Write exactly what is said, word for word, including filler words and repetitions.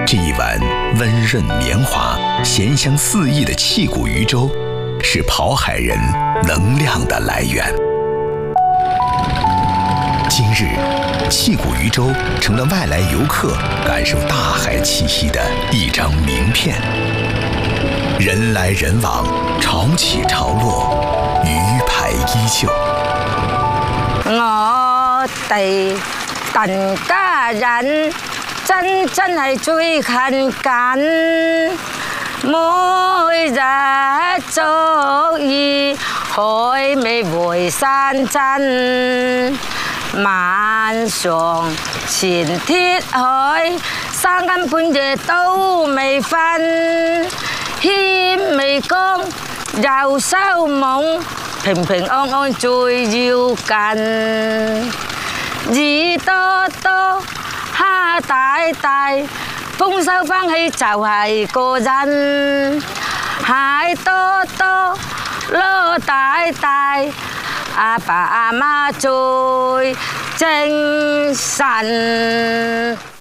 这一碗温润绵滑、咸香四溢的气骨鱼粥，是跑海人能量的来源。今日，气骨鱼粥成了外来游客感受大海气息的一张名片。人来人往，潮起潮落，魚排依舊。 我哋疍家人真真係最近緊，每日早已海未回山珍。晚上前鐵海，三更半夜都未瞓，欠未乾又收夢，平平安安最要緊。魚多多，蝦大大，豐收翻起就係過癮。蟹多多，籮大大，阿爸阿媽最精神。